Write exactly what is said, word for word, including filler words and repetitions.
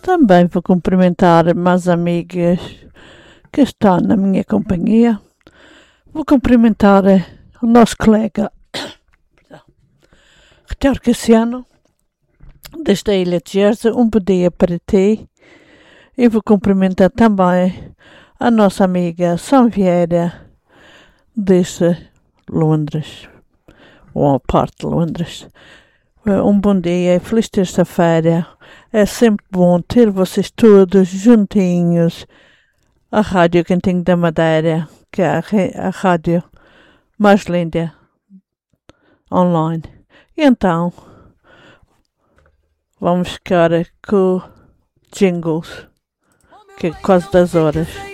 Também vou cumprimentar mais amigas que estão na minha companhia. Vou cumprimentar o nosso colega Ricardo Cassiano, desta Ilha de Jersey. Um bom dia para ti. E vou cumprimentar também a nossa amiga São Vieira, desde Londres, ou a parte de Londres. Um bom dia, feliz terça-feira. É sempre bom ter vocês todos juntinhos. A Rádio Cantinho da Madeira, que é a, a rádio mais linda online. E então, vamos ficar com jingles, que é quase das horas.